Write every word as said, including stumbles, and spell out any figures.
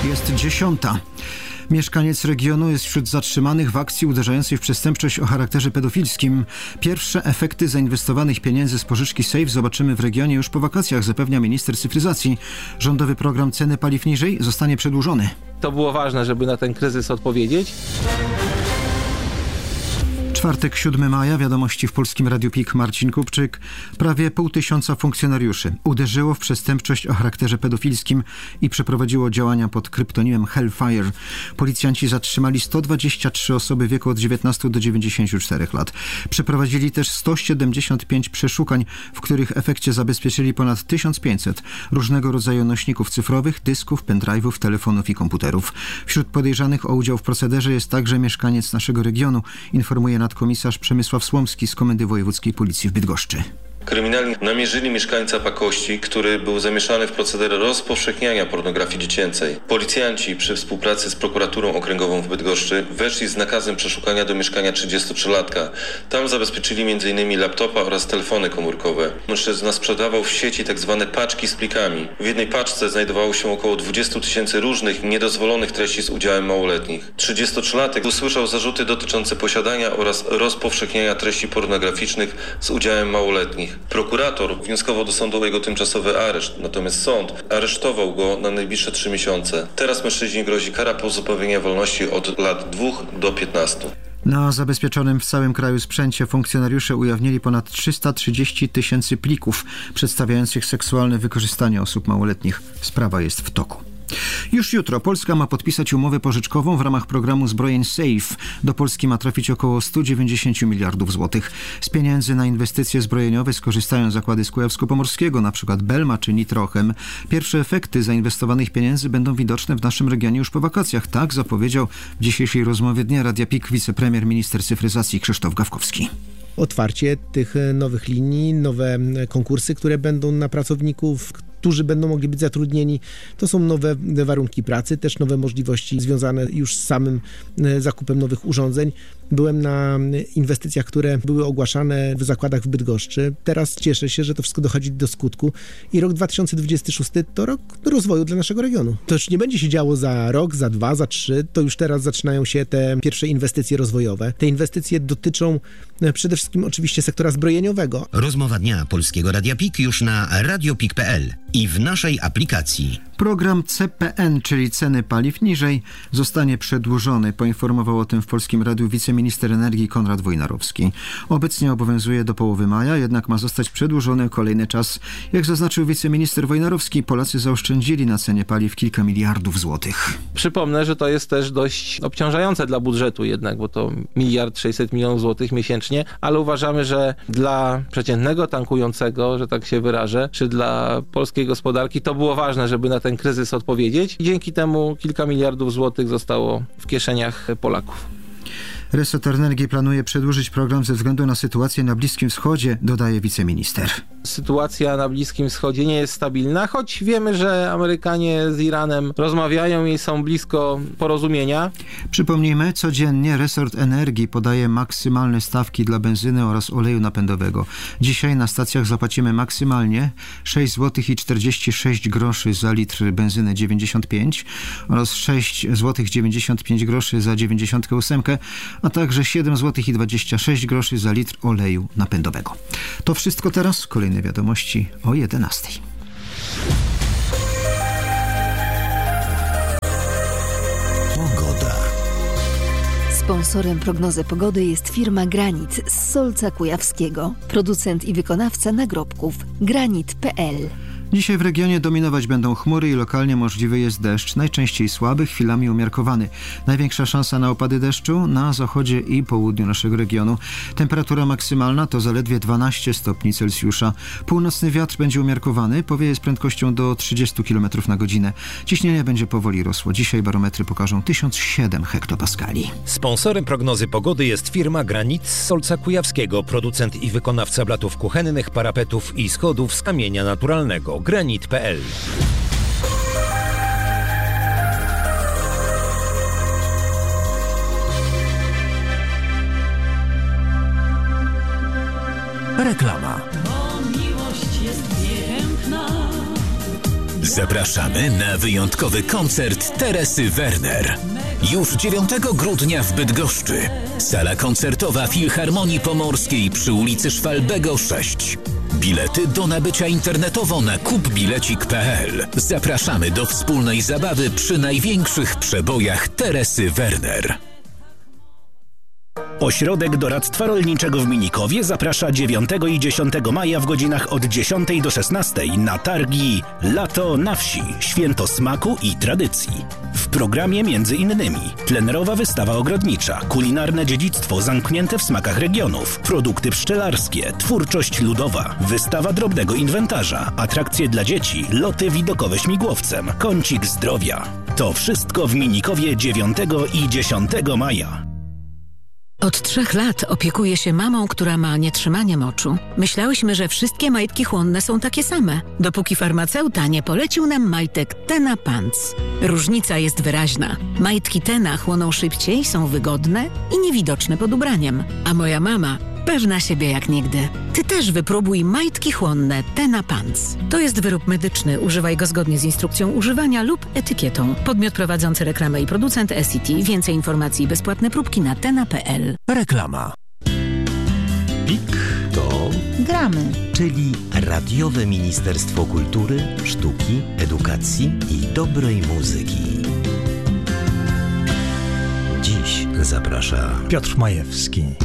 Jest dziesiąta. Mieszkaniec regionu jest wśród zatrzymanych w akcji uderzającej w przestępczość o charakterze pedofilskim. Pierwsze efekty zainwestowanych pieniędzy z pożyczki Safe zobaczymy w regionie już po wakacjach, zapewnia minister cyfryzacji. Rządowy program Ceny paliw niżej zostanie przedłużony. To było ważne, żeby na ten kryzys odpowiedzieć. Czwartek, siódmego maja, wiadomości w Polskim Radiu P I K, Marcin Kupczyk. Prawie pół tysiąca funkcjonariuszy uderzyło w przestępczość o charakterze pedofilskim i przeprowadziło działania pod kryptonimem Hellfire. Policjanci zatrzymali sto dwadzieścia trzy osoby w wieku od dziewiętnastu do dziewięćdziesięciu czterech lat. Przeprowadzili też sto siedemdziesiąt pięć przeszukań, w których efekcie zabezpieczyli ponad tysiąc pięćset różnego rodzaju nośników cyfrowych, dysków, pendrive'ów, telefonów i komputerów. Wśród podejrzanych o udział w procederze jest także mieszkaniec naszego regionu, informuje nadkomisarz Przemysław Słomski z Komendy Wojewódzkiej Policji w Bydgoszczy. Kryminalni namierzyli mieszkańca Pakości, który był zamieszany w proceder rozpowszechniania pornografii dziecięcej. Policjanci przy współpracy z prokuraturą okręgową w Bydgoszczy weszli z nakazem przeszukania do mieszkania trzydziestotrzylatka. Tam zabezpieczyli między innymi laptopa oraz telefony komórkowe. Mężczyzna sprzedawał w sieci tzw. paczki z plikami. W jednej paczce znajdowało się około dwadzieścia tysięcy różnych, niedozwolonych treści z udziałem małoletnich. trzydziestotrzylatek usłyszał zarzuty dotyczące posiadania oraz rozpowszechniania treści pornograficznych z udziałem małoletnich. Prokurator wnioskował do sądu o jego tymczasowy areszt, natomiast sąd aresztował go na najbliższe trzy miesiące. Teraz mężczyźnie grozi kara pozbawienia wolności od lat dwóch do piętnastu. Na zabezpieczonym w całym kraju sprzęcie funkcjonariusze ujawnili ponad trzysta trzydzieści tysięcy plików przedstawiających seksualne wykorzystanie osób małoletnich. Sprawa jest w toku. Już jutro Polska ma podpisać umowę pożyczkową w ramach programu zbrojeń Safe. Do Polski ma trafić około sto dziewięćdziesiąt miliardów złotych. Z pieniędzy na inwestycje zbrojeniowe skorzystają zakłady z Kujawsko-Pomorskiego, np. Belma czy Nitrochem. Pierwsze efekty zainwestowanych pieniędzy będą widoczne w naszym regionie już po wakacjach. Tak zapowiedział w dzisiejszej rozmowie Dnia Radia P I K wicepremier minister cyfryzacji Krzysztof Gawkowski. Otwarcie tych nowych linii, nowe konkursy, które będą na pracowników, którzy będą mogli być zatrudnieni. To są nowe warunki pracy, też nowe możliwości związane już z samym zakupem nowych urządzeń. Byłem na inwestycjach, które były ogłaszane w zakładach w Bydgoszczy. Teraz cieszę się, że to wszystko dochodzi do skutku i rok dwa tysiące dwudziesty szósty to rok rozwoju dla naszego regionu. To już nie będzie się działo za rok, za dwa, za trzy. To już teraz zaczynają się te pierwsze inwestycje rozwojowe. Te inwestycje dotyczą przede wszystkim oczywiście sektora zbrojeniowego. Rozmowa dnia Polskiego Radia P I K już na radio pik kropka p l i w naszej aplikacji. Program C P N, czyli Ceny paliw niżej, zostanie przedłużony. Poinformował o tym w Polskim Radiu wiceminister energii Konrad Wojnarowski. Obecnie obowiązuje do połowy maja, jednak ma zostać przedłużony o kolejny czas. Jak zaznaczył wiceminister Wojnarowski, Polacy zaoszczędzili na cenie paliw kilka miliardów złotych. Przypomnę, że to jest też dość obciążające dla budżetu jednak, bo to miliard sześćset milionów złotych miesięcznie, ale uważamy, że dla przeciętnego tankującego, że tak się wyrażę, czy dla polskiej gospodarki to było ważne, żeby na ten kryzys odpowiedzieć i dzięki temu kilka miliardów złotych zostało w kieszeniach Polaków. Resort Energii planuje przedłużyć program ze względu na sytuację na Bliskim Wschodzie, dodaje wiceminister. Sytuacja na Bliskim Wschodzie nie jest stabilna, choć wiemy, że Amerykanie z Iranem rozmawiają i są blisko porozumienia. Przypomnijmy, codziennie resort energii podaje maksymalne stawki dla benzyny oraz oleju napędowego. Dzisiaj na stacjach zapłacimy maksymalnie sześć złotych czterdzieści sześć groszy za litr benzyny dziewięćdziesiąt pięć oraz sześć złotych dziewięćdziesiąt pięć groszy za dziewięćdziesiąt osiem, a także siedem złotych dwadzieścia sześć groszy za litr oleju napędowego. To wszystko teraz. Kolejne wiadomości o jedenastej. Pogoda. Sponsorem prognozy pogody jest firma Granit z Solca Kujawskiego. Producent i wykonawca nagrobków granit kropka p l. Dzisiaj w regionie dominować będą chmury i lokalnie możliwy jest deszcz, najczęściej słaby, chwilami umiarkowany. Największa szansa na opady deszczu na zachodzie i południu naszego regionu. Temperatura maksymalna to zaledwie dwanaście stopni Celsjusza. Północny wiatr będzie umiarkowany, powieje z prędkością do trzydziestu kilometrów na godzinę. Ciśnienie będzie powoli rosło. Dzisiaj barometry pokażą tysiąc siedem hektopaskali. Sponsorem prognozy pogody jest firma Granit z Solca Kujawskiego, producent i wykonawca blatów kuchennych, parapetów i schodów z kamienia naturalnego. granit kropka p l. Reklama. Bo miłość jest piękna. Zapraszamy na wyjątkowy koncert Teresy Werner. Już dziewiątego grudnia w Bydgoszczy. Sala koncertowa Filharmonii Pomorskiej przy ulicy Szwalbego sześć. Bilety do nabycia internetowo na kupbilecik kropka pe el. Zapraszamy do wspólnej zabawy przy największych przebojach Teresy Werner. Ośrodek Doradztwa Rolniczego w Minikowie zaprasza dziewiątego i dziesiątego maja w godzinach od dziesiątej do szesnastej na targi Lato na wsi, święto smaku i tradycji. W programie między innymi plenerowa wystawa ogrodnicza, kulinarne dziedzictwo zamknięte w smakach regionów, produkty pszczelarskie, twórczość ludowa, wystawa drobnego inwentarza, atrakcje dla dzieci, loty widokowe śmigłowcem, kącik zdrowia. To wszystko w Minikowie dziewiątego i dziesiątego maja. Od trzech lat opiekuję się mamą, która ma nietrzymanie moczu. Myślałyśmy, że wszystkie majtki chłonne są takie same, dopóki farmaceuta nie polecił nam majtek Tena Pants. Różnica jest wyraźna. Majtki Tena chłoną szybciej, są wygodne i niewidoczne pod ubraniem. A moja mama pewna siebie jak nigdy. Ty też wypróbuj majtki chłonne Tena Pants. To jest wyrób medyczny. Używaj go zgodnie z instrukcją używania lub etykietą. Podmiot prowadzący reklamę i producent S E T. Więcej informacji i bezpłatne próbki na tena kropka pe el. Reklama. PIK to gramy, czyli Radiowe Ministerstwo Kultury, Sztuki, Edukacji i Dobrej Muzyki. Dziś zaprasza Piotr Majewski.